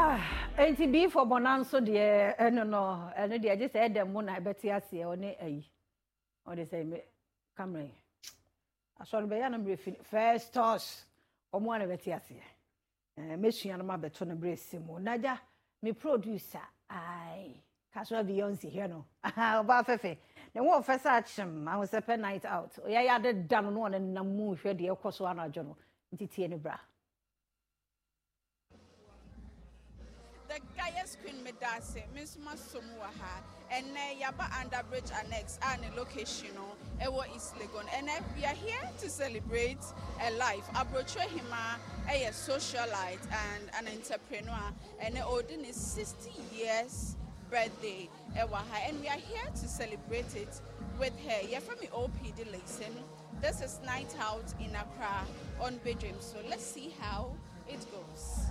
Enti be for bonanso de no and they just said them when I bet you see on or they say camera. I saw be ya number first toss or one bet you see. Mission ma beto na brace mo. Naja me producer ai Kaswa Beyonce here no. Oba fefe. The one first action I was a pen night out. Oya ya de dan no na namu hwe de ekoso anajo no. Nti tie ne bra. The Gaia's Queen Medase, Miss Masomuaha, and Yaba Underbridge Annex and a location, Ewa East Legon. And we are here to celebrate a life. Abrocho Hima, a socialite and an entrepreneur, and Odin is 60 years birthday, Ewaha. And we are here to celebrate it with her. You're from the OPD Listen. This is Night Out in Accra on Bedroom. So let's see how it goes.